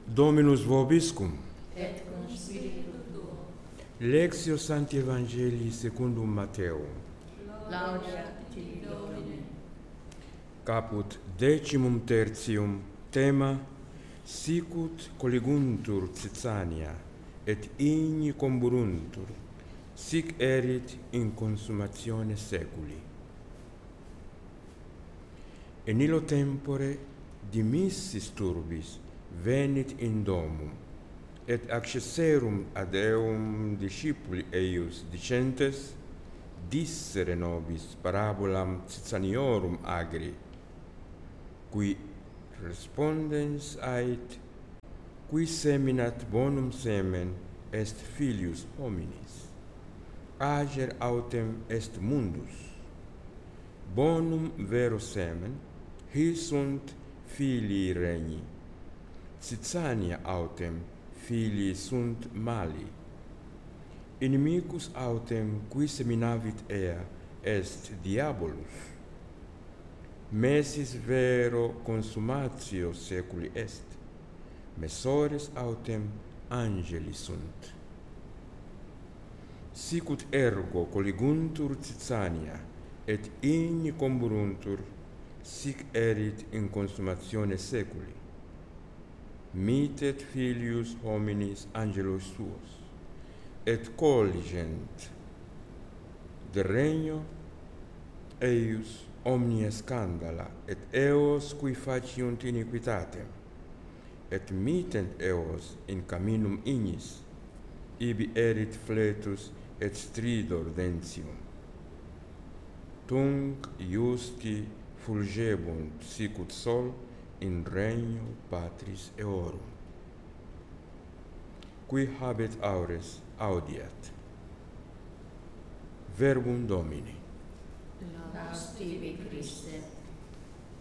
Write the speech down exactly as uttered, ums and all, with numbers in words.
Dominus vobiscum. Et cum spiritu tuo. Lectio Sancti Evangelii secundum Matteum. Laudia tibi, Domine. Caput decimum tertium, tema sicut colliguntur Caesania, et igni comburuntur, sic erit in consumatione seculi. In illo tempore dimissis turbis venit in domum, et accesserum ad eum discipuli eius dicentes, dissere nobis parabolam Caesaniorum agri, qui respondens ait, qui seminat bonum semen est filius hominis, ager autem est mundus, bonum vero semen, his sunt filii regni, Caesania autem filii sunt mali, inimicus autem qui seminavit ea est diabolus, mesis vero consumatio seculi est, messores autem angeli sunt. Sicut ergo colliguntur Caesania, et igni comburuntur, sic erit in consumatione seculi. Mitet filius hominis angelos suos, et colligent de regno eius omnia scandala, et eos qui faciunt iniquitatem, et mittent eos in caminum ignis, ibi erit fletus et stridor dentium. Tunc iusti fulgebunt sicut sol in regno Patris eorum. Qui habet aures audiat. Verbum Domini. Laus tibi, Christe.